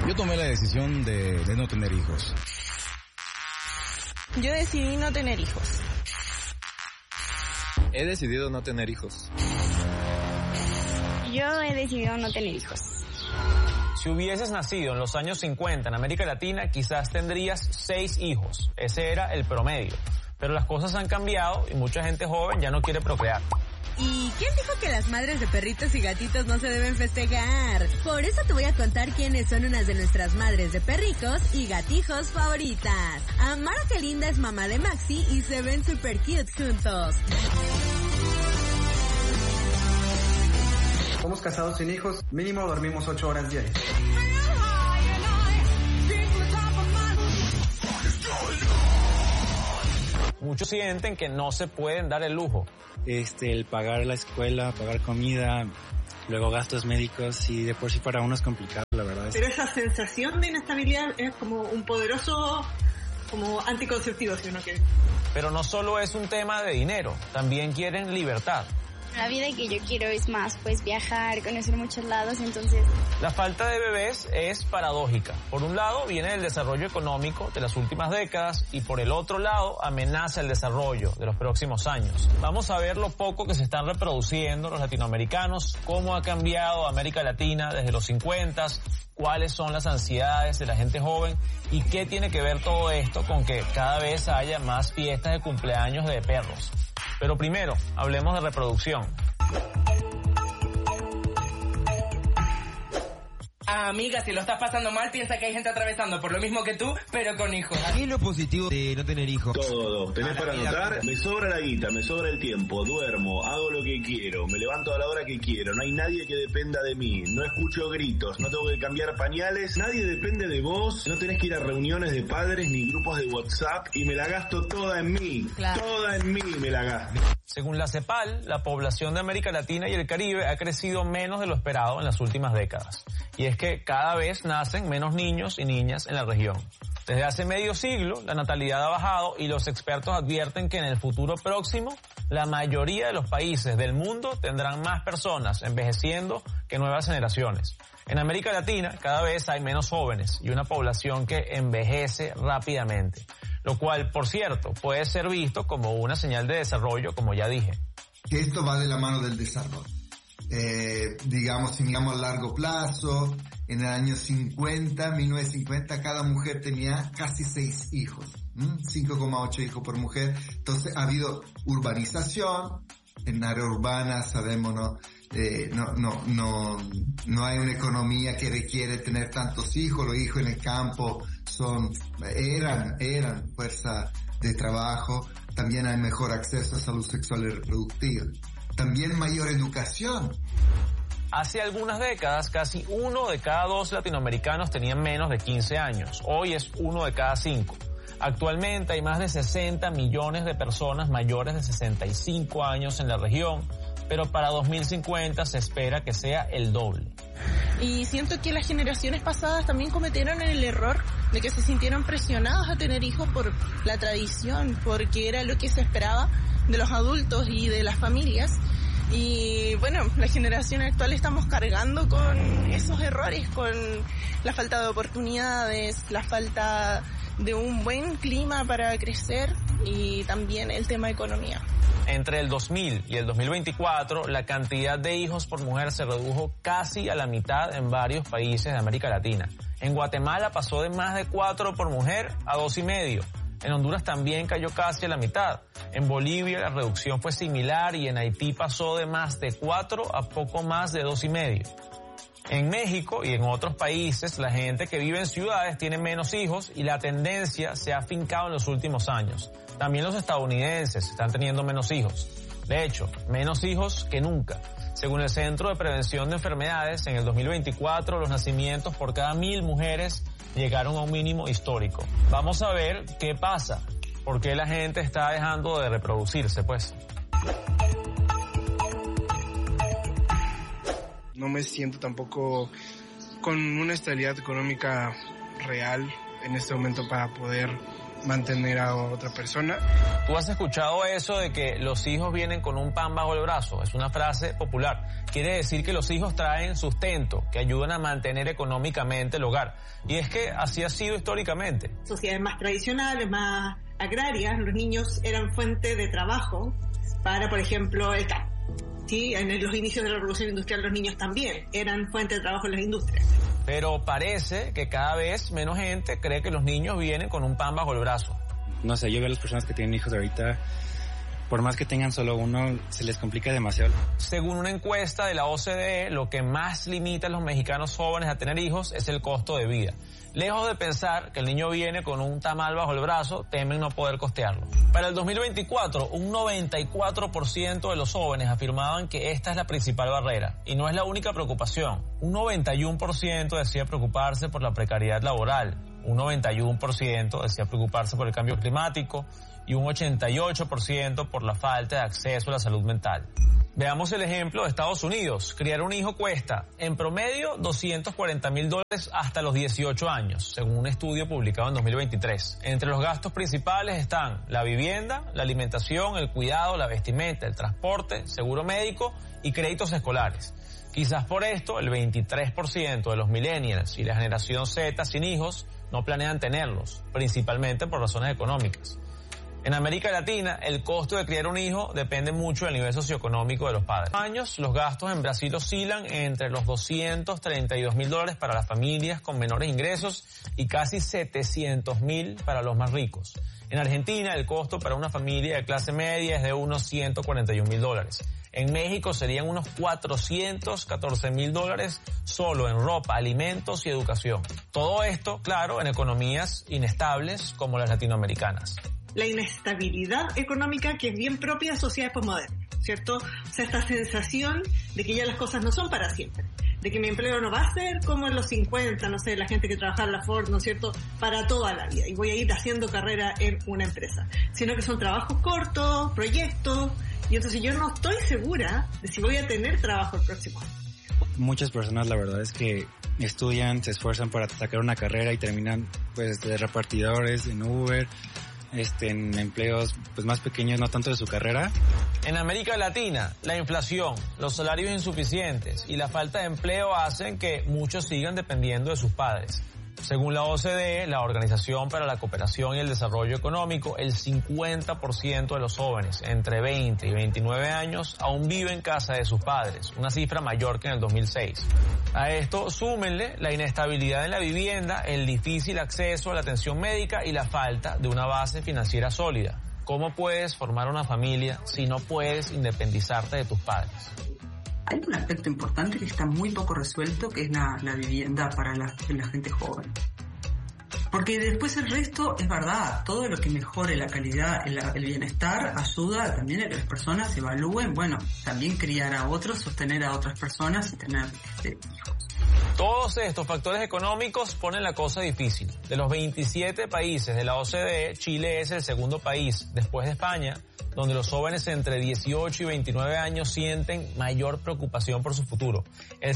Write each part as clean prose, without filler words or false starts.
Yo tomé la decisión de no tener hijos. Yo decidí no tener hijos. He decidido no tener hijos. Yo he decidido no tener hijos. Si hubieses nacido en los años 50 en América Latina, quizás tendrías 6 hijos. Ese era el promedio. Pero las cosas han cambiado y mucha gente joven ya no quiere procrear. ¿Y quién dijo que las madres de perritos y gatitos no se deben festejar? Por eso te voy a contar quiénes son unas de nuestras madres de perricos y gatijos favoritas. Amaro que linda es mamá de Maxi y se ven super cute juntos. Somos casados sin hijos, mínimo dormimos 8 horas diarias. Muchos sienten que no se pueden dar el lujo. El pagar la escuela, pagar comida, luego gastos médicos y de por sí para uno es complicado, la verdad. Pero esa sensación de inestabilidad es como un poderoso como anticonceptivo, si uno quiere. Pero no solo es un tema de dinero, también quieren libertad. La vida que yo quiero es más, pues viajar, conocer muchos lados, entonces... La falta de bebés es paradójica. Por un lado viene el desarrollo económico de las últimas décadas y por el otro lado amenaza el desarrollo de los próximos años. Vamos a ver lo poco que se están reproduciendo los latinoamericanos, cómo ha cambiado América Latina desde los 50, cuáles son las ansiedades de la gente joven y qué tiene que ver todo esto con que cada vez haya más fiestas de cumpleaños de perros. Pero primero, hablemos de reproducción. Amiga, si lo estás pasando mal, piensa que hay gente atravesando por lo mismo que tú, pero con hijos. ¿Qué es lo positivo de no tener hijos? Todo. ¿Tenés para anotar? Me sobra la guita, me sobra el tiempo, duermo, hago lo que quiero, me levanto a la hora que quiero, no hay nadie que dependa de mí, no escucho gritos, no tengo que cambiar pañales, nadie depende de vos, no tenés que ir a reuniones de padres ni grupos de WhatsApp y me la gasto toda en mí, claro. Toda en mí me la gasto. Según la CEPAL, la población de América Latina y el Caribe ha crecido menos de lo esperado en las últimas décadas. Y es que cada vez nacen menos niños y niñas en la región. Desde hace medio siglo, la natalidad ha bajado y los expertos advierten que en el futuro próximo, la mayoría de los países del mundo tendrán más personas envejeciendo que nuevas generaciones. En América Latina, cada vez hay menos jóvenes y una población que envejece rápidamente. Lo cual, por cierto, puede ser visto como una señal de desarrollo, como ya dije. Que esto va de la mano del desarrollo. Si miramos a largo plazo, en el año 1950, cada mujer tenía casi 6 hijos, 5,8 hijos por mujer. Entonces ha habido urbanización, en áreas urbanas sabemos, no hay una economía que requiere tener tantos hijos, los hijos en el campo eran fuerza de trabajo, también hay mejor acceso a salud sexual y reproductiva. También mayor educación. Hace algunas décadas, casi 1 de cada 2 latinoamericanos tenían menos de 15 años. Hoy es 1 de cada 5. Actualmente hay más de 60 millones de personas mayores de 65 años en la región, pero para 2050 se espera que sea el doble. Y siento que las generaciones pasadas también cometieron el error de que se sintieron presionados a tener hijos por la tradición, porque era lo que se esperaba de los adultos y de las familias. Y bueno, la generación actual estamos cargando con esos errores, con la falta de oportunidades, la falta de un buen clima para crecer y también el tema de economía. Entre el 2000 y el 2024, la cantidad de hijos por mujer se redujo casi a la mitad en varios países de América Latina. En Guatemala pasó de más de 4 por mujer a 2,5. En Honduras también cayó casi a la mitad. En Bolivia la reducción fue similar y en Haití pasó de más de 4 a poco más de 2,5. En México y en otros países, la gente que vive en ciudades tiene menos hijos y la tendencia se ha afincado en los últimos años. También los estadounidenses están teniendo menos hijos. De hecho, menos hijos que nunca. Según el Centro de Prevención de Enfermedades, en el 2024 los nacimientos por cada 1,000 mujeres llegaron a un mínimo histórico. Vamos a ver qué pasa. ¿Por qué la gente está dejando de reproducirse, pues? No me siento tampoco con una estabilidad económica real en este momento para poder mantener a otra persona. ¿Tú has escuchado eso de que los hijos vienen con un pan bajo el brazo? Es una frase popular. Quiere decir que los hijos traen sustento, que ayudan a mantener económicamente el hogar. Y es que así ha sido históricamente. Sociedades más tradicionales, más agrarias, los niños eran fuente de trabajo para, por ejemplo, el campo. Sí, en los inicios de la revolución industrial los niños también eran fuente de trabajo en las industrias. Pero parece que cada vez menos gente cree que los niños vienen con un pan bajo el brazo. No sé, yo veo a las personas que tienen hijos ahorita, por más que tengan solo uno, se les complica demasiado. Según una encuesta de la OCDE, lo que más limita a los mexicanos jóvenes a tener hijos es el costo de vida. Lejos de pensar que el niño viene con un tamal bajo el brazo, temen no poder costearlo. Para el 2024, un 94% de los jóvenes afirmaban que esta es la principal barrera, y no es la única preocupación. Un 91% decía preocuparse por la precariedad laboral, un 91% decía preocuparse por el cambio climático, y un 88% por la falta de acceso a la salud mental. Veamos el ejemplo de Estados Unidos. Criar un hijo cuesta, en promedio, $240,000 hasta los 18 años, según un estudio publicado en 2023. Entre los gastos principales están la vivienda, la alimentación, el cuidado, la vestimenta, el transporte, seguro médico y créditos escolares. Quizás por esto, el 23% de los millennials y la generación Z sin hijos no planean tenerlos, principalmente por razones económicas. En América Latina, el costo de criar un hijo depende mucho del nivel socioeconómico de los padres. En años, los gastos en Brasil oscilan entre los $232,000 para las familias con menores ingresos y casi $700,000 para los más ricos. En Argentina, el costo para una familia de clase media es de unos $141,000. En México serían unos $414,000 solo en ropa, alimentos y educación. Todo esto, claro, en economías inestables como las latinoamericanas. La inestabilidad económica que es bien propia de sociedades posmodernas, ¿cierto? O sea, esta sensación de que ya las cosas no son para siempre, de que mi empleo no va a ser como en los 50, no sé, la gente que trabajaba en la Ford, ¿no es cierto?, para toda la vida, y voy a ir haciendo carrera en una empresa, sino que son trabajos cortos, proyectos, y entonces yo no estoy segura de si voy a tener trabajo el próximo año. Muchas personas, la verdad es que estudian, se esfuerzan para sacar una carrera y terminan, pues, de repartidores en Uber, en empleos pues más pequeños, no tanto de su carrera. En América Latina, la inflación, los salarios insuficientes y la falta de empleo hacen que muchos sigan dependiendo de sus padres. Según la OCDE, la Organización para la Cooperación y el Desarrollo Económico, el 50% de los jóvenes entre 20 y 29 años aún viven en casa de sus padres, una cifra mayor que en el 2006. A esto súmenle la inestabilidad en la vivienda, el difícil acceso a la atención médica y la falta de una base financiera sólida. ¿Cómo puedes formar una familia si no puedes independizarte de tus padres? Hay un aspecto importante que está muy poco resuelto, que es la vivienda para la gente joven. Porque después el resto es verdad, todo lo que mejore la calidad, el bienestar, ayuda también a que las personas evalúen, bueno, también criar a otros, sostener a otras personas y tener hijos. Todos estos factores económicos ponen la cosa difícil. De los 27 países de la OCDE, Chile es el segundo país, después de España, donde los jóvenes entre 18 y 29 años sienten mayor preocupación por su futuro. El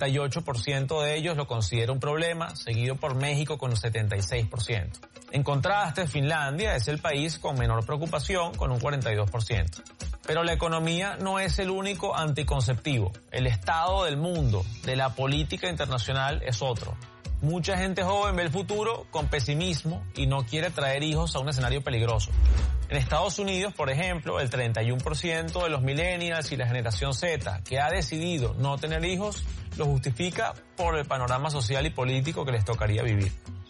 78% de ellos lo considera un problema, seguido por México con el 76%. En contraste, Finlandia es el país con menor preocupación, con un 42%. Pero la economía no es el único anticonceptivo. El estado del mundo, de la política internacional, es otro. Mucha gente joven ve el futuro con pesimismo y no quiere traer hijos a un escenario peligroso. En Estados Unidos, por ejemplo, el 31% de los millennials y la generación Z que ha decidido no tener hijos lo justifica por el panorama social y político que les tocaría vivir.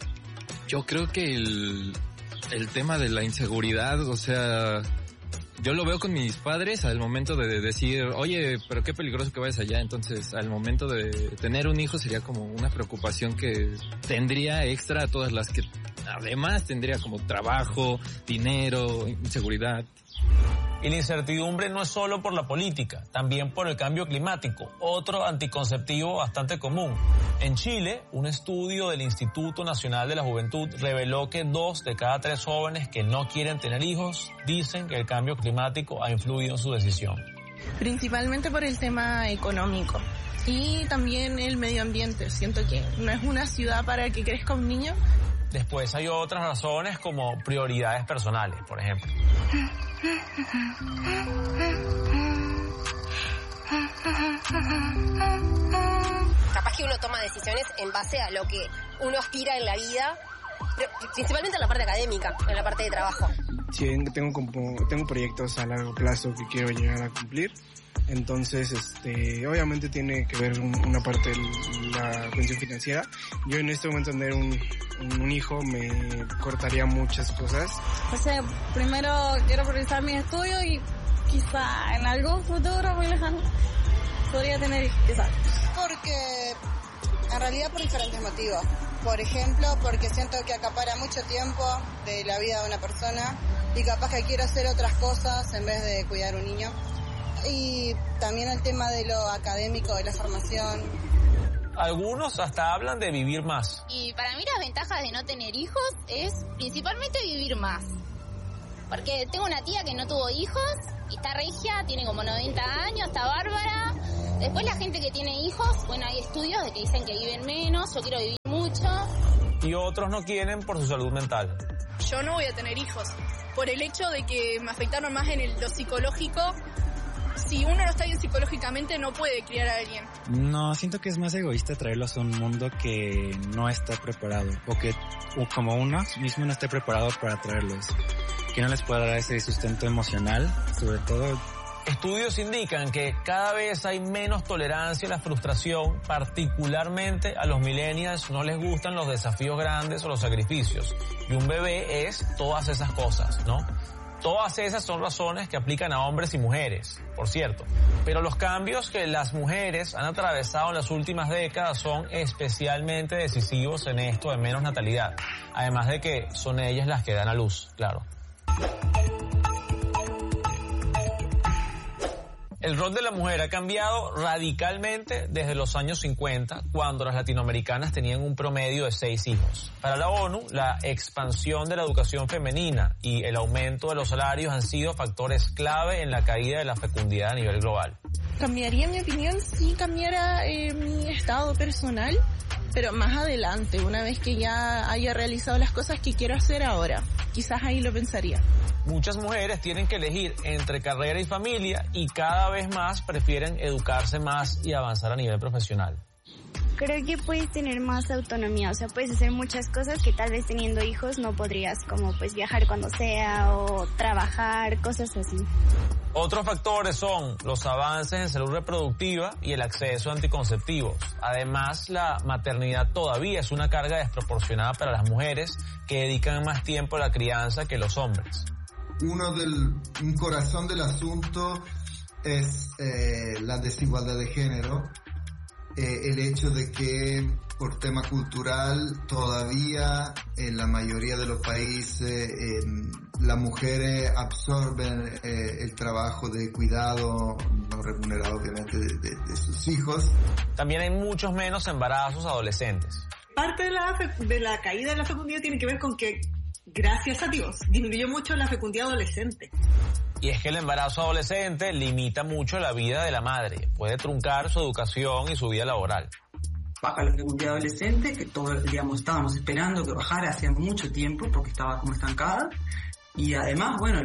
Yo creo que el tema de la inseguridad, o sea, yo lo veo con mis padres al momento de decir, oye, pero qué peligroso que vayas allá. Entonces, al momento de tener un hijo sería como una preocupación que tendría extra a todas las que además tendría como trabajo, dinero, inseguridad. Y la incertidumbre no es solo por la política, también por el cambio climático, otro anticonceptivo bastante común. En Chile, un estudio del Instituto Nacional de la Juventud reveló que 2 de cada 3 jóvenes que no quieren tener hijos dicen que el cambio climático ha influido en su decisión. Principalmente por el tema económico y también el medio ambiente. Siento que no es una ciudad para que crezca un niño Después hay otras razones como prioridades personales, por ejemplo. Capaz que uno toma decisiones en base a lo que uno aspira en la vida, pero principalmente en la parte académica, en la parte de trabajo. Sí, tengo proyectos a largo plazo que quiero llegar a cumplir. Entonces, obviamente tiene que ver una parte de la cuestión financiera. Yo en este momento tener un hijo me cortaría muchas cosas. O sea, primero quiero priorizar mis estudios y quizá en algún futuro muy lejano podría tener hijos, quizás. Porque, en realidad por diferentes motivos. Por ejemplo, porque siento que acapara mucho tiempo de la vida de una persona y capaz que quiero hacer otras cosas en vez de cuidar un niño. Y también el tema de lo académico, de la formación. Algunos hasta hablan de vivir más. Y para mí las ventajas de no tener hijos es principalmente vivir más. Porque tengo una tía que no tuvo hijos, y está regia, tiene como 90 años, está bárbara. Después la gente que tiene hijos, bueno, hay estudios de que dicen que viven menos, yo quiero vivir mucho. Y otros no quieren por su salud mental. Yo no voy a tener hijos, por el hecho de que me afectaron más en lo psicológico. Si uno no está bien psicológicamente, no puede criar a alguien. No, siento que es más egoísta traerlos a un mundo que no está preparado. O como uno mismo no esté preparado para traerlos. Que no les pueda dar ese sustento emocional, sobre todo. Estudios indican que cada vez hay menos tolerancia a la frustración, particularmente a los millennials no les gustan los desafíos grandes o los sacrificios. Y un bebé es todas esas cosas, ¿no? Todas esas son razones que aplican a hombres y mujeres, por cierto. Pero los cambios que las mujeres han atravesado en las últimas décadas son especialmente decisivos en esto de menos natalidad. Además de que son ellas las que dan a luz, claro. El rol de la mujer ha cambiado radicalmente desde los años 50, cuando las latinoamericanas tenían un promedio de 6 hijos. Para la ONU, la expansión de la educación femenina y el aumento de los salarios han sido factores clave en la caída de la fecundidad a nivel global. Cambiaría mi opinión si cambiara mi estado personal, pero más adelante, una vez que ya haya realizado las cosas que quiero hacer ahora. Quizás ahí lo pensaría. Muchas mujeres tienen que elegir entre carrera y familia y cada vez más prefieren educarse más y avanzar a nivel profesional. Creo que puedes tener más autonomía, o sea, puedes hacer muchas cosas que tal vez teniendo hijos no podrías, como pues viajar cuando sea o trabajar, cosas así. Otros factores son los avances en salud reproductiva y el acceso a anticonceptivos. Además, la maternidad todavía es una carga desproporcionada para las mujeres que dedican más tiempo a la crianza que los hombres. Un corazón del asunto es la desigualdad de género. El hecho de que por tema cultural todavía en la mayoría de los países las mujeres absorben el trabajo de cuidado no remunerado obviamente de sus hijos. También hay muchos menos embarazos adolescentes. Parte de la caída de la fecundidad tiene que ver con que, gracias a Dios, disminuyó mucho la fecundidad adolescente. Y es que el embarazo adolescente limita mucho la vida de la madre, puede truncar su educación y su vida laboral. Baja la fecundidad adolescente, que todos, digamos, estábamos esperando que bajara hace mucho tiempo porque estaba como estancada. Y además, bueno,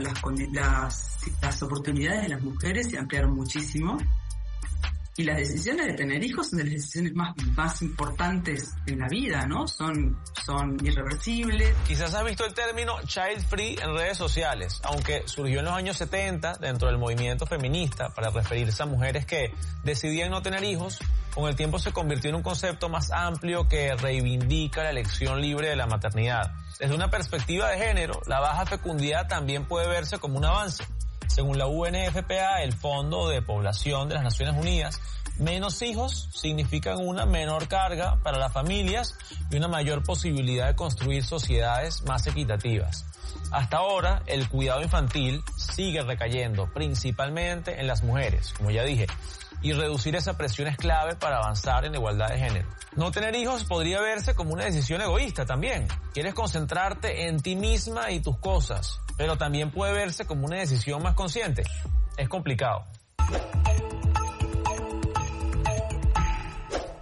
las oportunidades de las mujeres se ampliaron muchísimo. Y las decisiones de tener hijos son de las decisiones más importantes en la vida, ¿no? Son irreversibles. Quizás has visto el término child free en redes sociales, aunque surgió en los años 70 dentro del movimiento feminista para referirse a mujeres que decidían no tener hijos. Con el tiempo se convirtió en un concepto más amplio que reivindica la elección libre de la maternidad. Desde una perspectiva de género, la baja fecundidad también puede verse como un avance. Según la UNFPA, el Fondo de Población de las Naciones Unidas, menos hijos significan una menor carga para las familias y una mayor posibilidad de construir sociedades más equitativas. Hasta ahora, el cuidado infantil sigue recayendo principalmente en las mujeres, como ya dije, y reducir esa presión es clave para avanzar en la igualdad de género. No tener hijos podría verse como una decisión egoísta también. Quieres concentrarte en ti misma y tus cosas, pero también puede verse como una decisión más consciente. Es complicado. En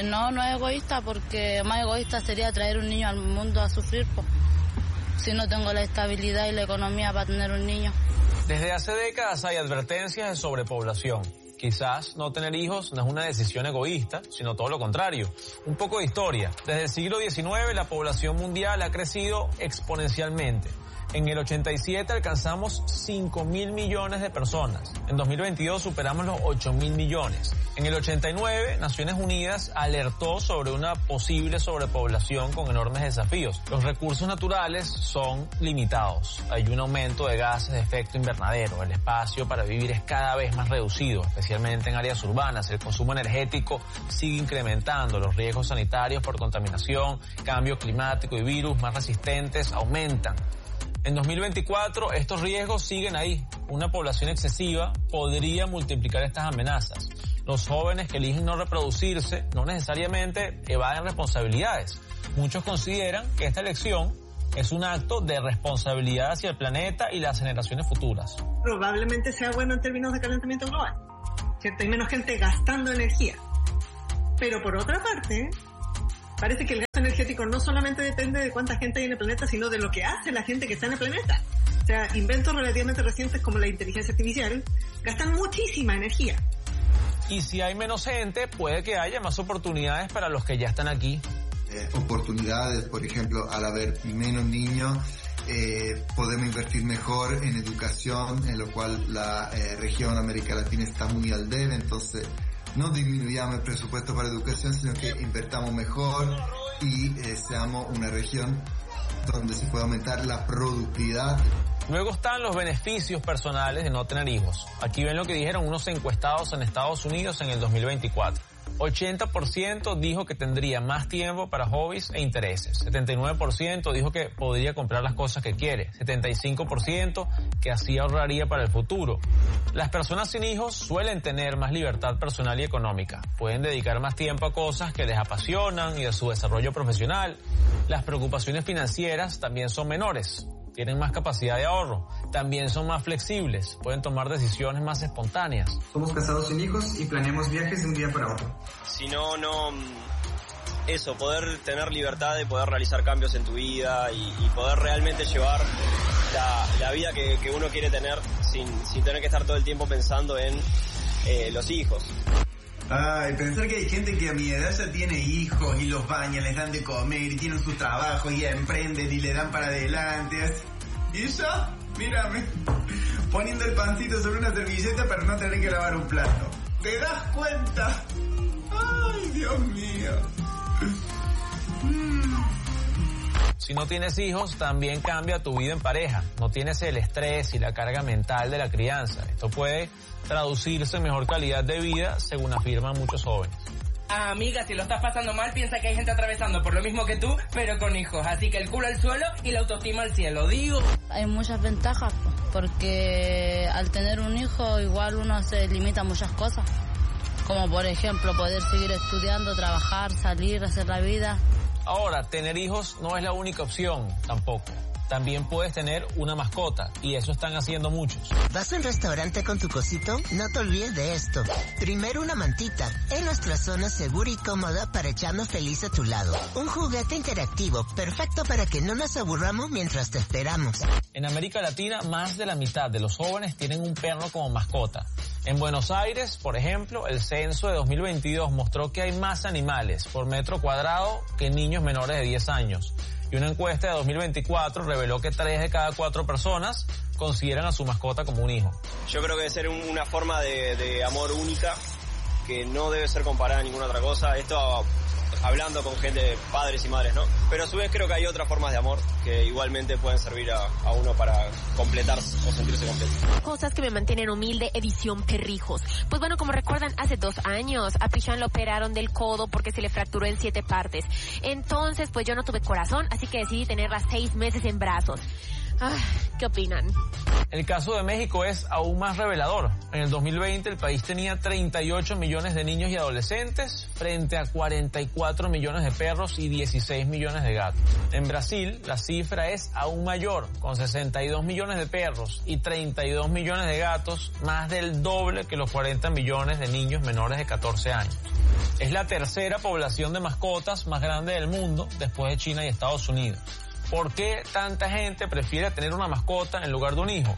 No es egoísta, porque más egoísta sería traer un niño al mundo a sufrir, pues, si no tengo la estabilidad y la economía para tener un niño. Desde hace décadas hay advertencias de sobrepoblación. Quizás no tener hijos no es una decisión egoísta, sino todo lo contrario. Un poco de historia. Desde el siglo XIX la población mundial ha crecido exponencialmente. En el 87 alcanzamos 5.000 millones de personas. En 2022 superamos los 8.000 millones. En el 89, Naciones Unidas alertó sobre una posible sobrepoblación con enormes desafíos. Los recursos naturales son limitados. Hay un aumento de gases de efecto invernadero. El espacio para vivir es cada vez más reducido, especialmente en áreas urbanas. El consumo energético sigue incrementando. Los riesgos sanitarios por contaminación, cambio climático y virus más resistentes aumentan. En 2024 estos riesgos siguen ahí. Una población excesiva podría multiplicar estas amenazas. Los jóvenes que eligen no reproducirse no necesariamente evaden responsabilidades. Muchos consideran que esta elección es un acto de responsabilidad hacia el planeta y las generaciones futuras. Probablemente sea bueno en términos de calentamiento global, ¿cierto? Hay menos gente gastando energía. Pero por otra parte, parece que el gasto energético no solamente depende de cuánta gente hay en el planeta, sino de lo que hace la gente que está en el planeta. O sea, inventos relativamente recientes como la inteligencia artificial gastan muchísima energía. Y si hay menos gente, puede que haya más oportunidades para los que ya están aquí. Oportunidades, por ejemplo, al haber menos niños, podemos invertir mejor en educación, en lo cual la región América Latina está muy al debe, entonces no disminuyamos el presupuesto para educación, sino que invertamos mejor y seamos una región donde se puede aumentar la productividad. Luego están los beneficios personales de no tener hijos. Aquí ven lo que dijeron unos encuestados en Estados Unidos en el 2024. 80% dijo que tendría más tiempo para hobbies e intereses. 79% dijo que podría comprar las cosas que quiere. 75% que así ahorraría para el futuro. Las personas sin hijos suelen tener más libertad personal y económica. Pueden dedicar más tiempo a cosas que les apasionan y a su desarrollo profesional. Las preocupaciones financieras también son menores. Tienen más capacidad de ahorro, también son más flexibles, pueden tomar decisiones más espontáneas. Somos casados sin hijos y planeamos viajes de un día para otro. Si no, eso, poder tener libertad de poder realizar cambios en tu vida y poder realmente llevar la vida que uno quiere tener sin tener que estar todo el tiempo pensando en los hijos. Ay, pensar que hay gente que a mi edad ya tiene hijos y los bañan, les dan de comer y tienen sus trabajos y emprenden y le dan para adelante. Y yo, mírame, poniendo el pancito sobre una servilleta para no tener que lavar un plato. ¿Te das cuenta? Ay, Dios mío. Si no tienes hijos, también cambia tu vida en pareja. No tienes el estrés y la carga mental de la crianza. Esto puede traducirse en mejor calidad de vida, según afirman muchos jóvenes. Amiga, si lo estás pasando mal, piensa que hay gente atravesando por lo mismo que tú, pero con hijos. Así que el culo al suelo y la autoestima al cielo, digo. Hay muchas ventajas, porque al tener un hijo igual uno se limita a muchas cosas. Como por ejemplo poder seguir estudiando, trabajar, salir, hacer la vida. Ahora, tener hijos no es la única opción tampoco. También puedes tener una mascota, y eso están haciendo muchos. ¿Vas a un restaurante con tu cosito? No te olvides de esto. Primero una mantita, en nuestra zona segura y cómoda para echarnos feliz a tu lado. Un juguete interactivo, perfecto para que no nos aburramos mientras te esperamos. En América Latina, más de la mitad de los jóvenes tienen un perro como mascota. En Buenos Aires, por ejemplo, el censo de 2022 mostró que hay más animales por metro cuadrado que niños menores de 10 años. Y una encuesta de 2024 reveló que 3 de cada 4 personas consideran a su mascota como un hijo. Yo creo que debe ser una forma de amor única que no debe ser comparada a ninguna otra cosa. Esto hablando con gente, padres y madres, ¿no? Pero a su vez creo que hay otras formas de amor que igualmente pueden servir a uno para completarse o sentirse completo. Cosas que me mantienen humilde, edición Perrijos. Pues bueno, como recuerdan, hace 2 años a Pichán lo operaron del codo porque se le fracturó en 7 partes. Entonces, pues yo no tuve corazón, así que decidí tenerla 6 meses en brazos. ¿Qué opinan? El caso de México es aún más revelador. En el 2020 el país tenía 38 millones de niños y adolescentes frente a 44 millones de perros y 16 millones de gatos. En Brasil la cifra es aún mayor, con 62 millones de perros y 32 millones de gatos, más del doble que los 40 millones de niños menores de 14 años. Es la tercera población de mascotas más grande del mundo después de China y Estados Unidos. ¿Por qué tanta gente prefiere tener una mascota en lugar de un hijo?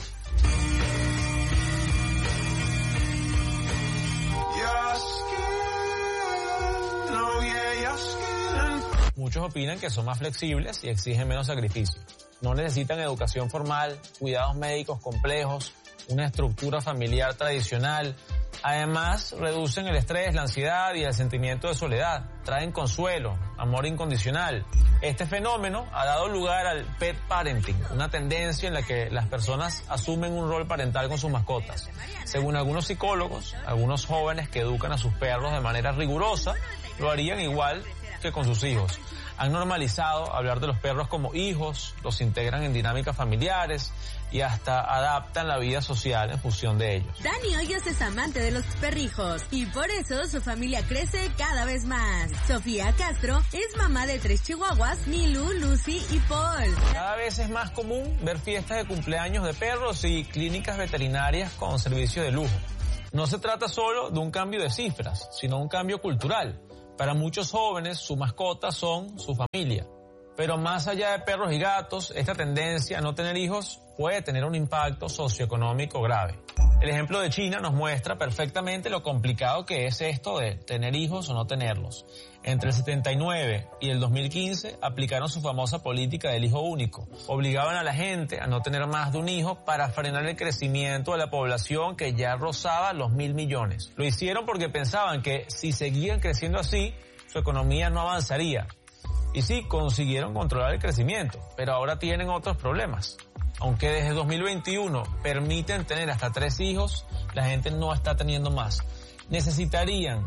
Muchos opinan que son más flexibles y exigen menos sacrificio. No necesitan educación formal, cuidados médicos complejos, una estructura familiar tradicional. Además, reducen el estrés, la ansiedad y el sentimiento de soledad. Traen consuelo, amor incondicional. Este fenómeno ha dado lugar al pet parenting, una tendencia en la que las personas asumen un rol parental con sus mascotas. Según algunos psicólogos, algunos jóvenes que educan a sus perros de manera rigurosa lo harían igual que con sus hijos. Han normalizado hablar de los perros como hijos, los integran en dinámicas familiares y hasta adaptan la vida social en función de ellos. Dani Hoyos es amante de los perrijos y por eso su familia crece cada vez más. Sofía Castro es mamá de 3 chihuahuas, Milu, Lucy y Paul. Cada vez es más común ver fiestas de cumpleaños de perros y clínicas veterinarias con servicio de lujo. No se trata solo de un cambio de cifras, sino un cambio cultural. Para muchos jóvenes, su mascota son su familia. Pero más allá de perros y gatos, esta tendencia a no tener hijos puede tener un impacto socioeconómico grave. El ejemplo de China nos muestra perfectamente lo complicado que es esto de tener hijos o no tenerlos. Entre el 79 y el 2015 aplicaron su famosa política del hijo único. Obligaban a la gente a no tener más de un hijo para frenar el crecimiento de la población que ya rozaba los 1.000 millones. Lo hicieron porque pensaban que si seguían creciendo así, su economía no avanzaría. Y sí, consiguieron controlar el crecimiento, pero ahora tienen otros problemas. Aunque desde 2021 permiten tener hasta 3 hijos, la gente no está teniendo más. Necesitarían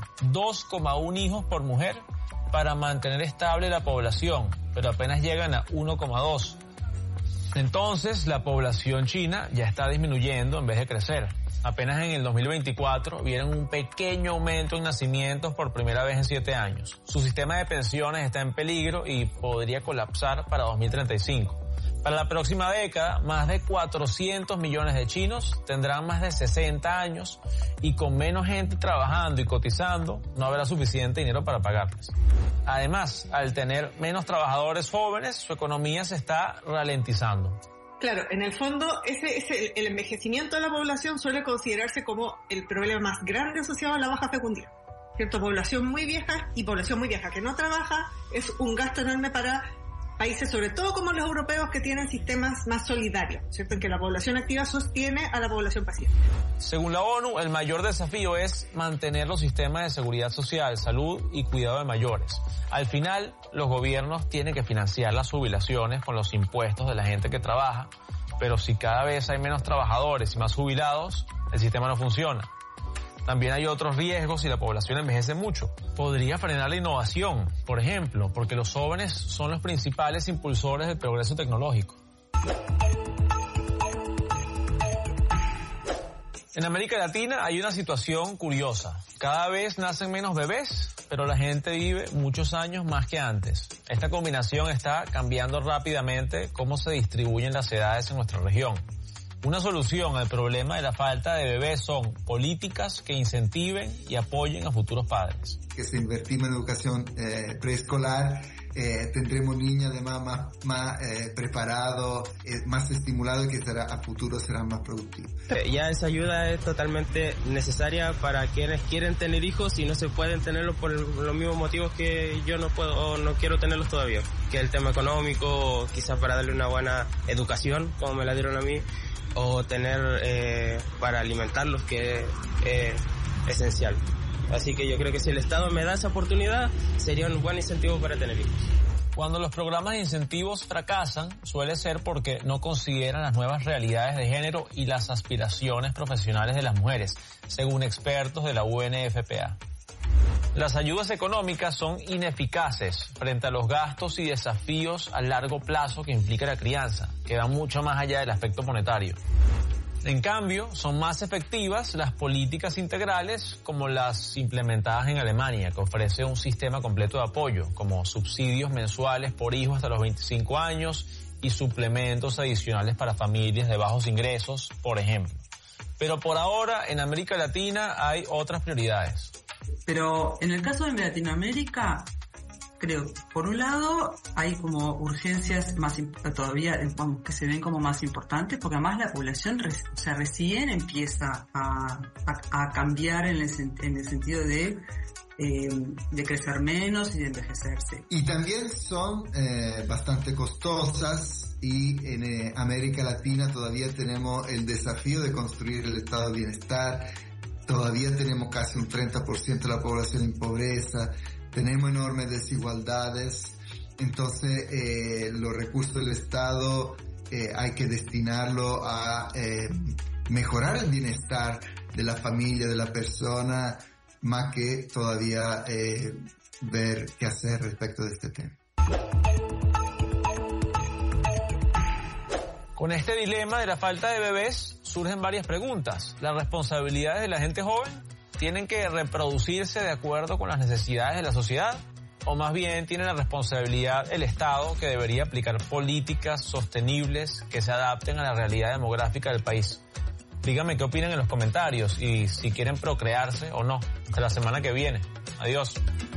2,1 hijos por mujer para mantener estable la población, pero apenas llegan a 1,2. Entonces, la población china ya está disminuyendo en vez de crecer. Apenas en el 2024 vieron un pequeño aumento en nacimientos por primera vez en 7 años. Su sistema de pensiones está en peligro y podría colapsar para 2035. Para la próxima década, más de 400 millones de chinos tendrán más de 60 años y con menos gente trabajando y cotizando, no habrá suficiente dinero para pagarles. Además, al tener menos trabajadores jóvenes, su economía se está ralentizando. Claro, en el fondo, el envejecimiento de la población suele considerarse como el problema más grande asociado a la baja fecundidad. ¿Cierto? Población muy vieja y población muy vieja que no trabaja es un gasto enorme para países, sobre todo como los europeos, que tienen sistemas más solidarios, ¿cierto? En que la población activa sostiene a la población pasiva. Según la ONU, el mayor desafío es mantener los sistemas de seguridad social, salud y cuidado de mayores. Al final, los gobiernos tienen que financiar las jubilaciones con los impuestos de la gente que trabaja, pero si cada vez hay menos trabajadores y más jubilados, el sistema no funciona. También hay otros riesgos si la población envejece mucho. Podría frenar la innovación, por ejemplo, porque los jóvenes son los principales impulsores del progreso tecnológico. En América Latina hay una situación curiosa. Cada vez nacen menos bebés, pero la gente vive muchos años más que antes. Esta combinación está cambiando rápidamente cómo se distribuyen las edades en nuestra región. Una solución al problema de la falta de bebés son políticas que incentiven y apoyen a futuros padres. Que si invertimos en educación preescolar, tendremos niños además más preparados, más estimulados y que a futuro serán más productivos. Ya esa ayuda es totalmente necesaria para quienes quieren tener hijos y no se pueden tenerlos por los mismos motivos que yo no puedo o no quiero tenerlos todavía. Que el tema económico, quizás para darle una buena educación, como me la dieron a mí, o tener para alimentarlos, que es esencial. Así que yo creo que si el Estado me da esa oportunidad, sería un buen incentivo para tener hijos. Cuando los programas de incentivos fracasan, suele ser porque no consideran las nuevas realidades de género y las aspiraciones profesionales de las mujeres, según expertos de la UNFPA. Las ayudas económicas son ineficaces frente a los gastos y desafíos a largo plazo que implica la crianza, que van mucho más allá del aspecto monetario. En cambio, son más efectivas las políticas integrales como las implementadas en Alemania, que ofrece un sistema completo de apoyo, como subsidios mensuales por hijo hasta los 25 años y suplementos adicionales para familias de bajos ingresos, por ejemplo. Pero por ahora, en América Latina hay otras prioridades. Pero en el caso de Latinoamérica, creo, por un lado, hay como urgencias más todavía que se ven como más importantes, porque además la población recién empieza a cambiar en el sentido de crecer menos y de envejecerse. Y también son bastante costosas, y en América Latina todavía tenemos el desafío de construir el estado de bienestar. Todavía tenemos casi un 30% de la población en pobreza, tenemos enormes desigualdades, entonces los recursos del Estado hay que destinarlo a mejorar el bienestar de la familia, de la persona, más que todavía ver qué hacer respecto de este tema. Con este dilema de la falta de bebés surgen varias preguntas. ¿Las responsabilidades de la gente joven tienen que reproducirse de acuerdo con las necesidades de la sociedad? ¿O más bien tiene la responsabilidad el Estado, que debería aplicar políticas sostenibles que se adapten a la realidad demográfica del país? Díganme qué opinan en los comentarios y si quieren procrearse o no. Hasta la semana que viene. Adiós.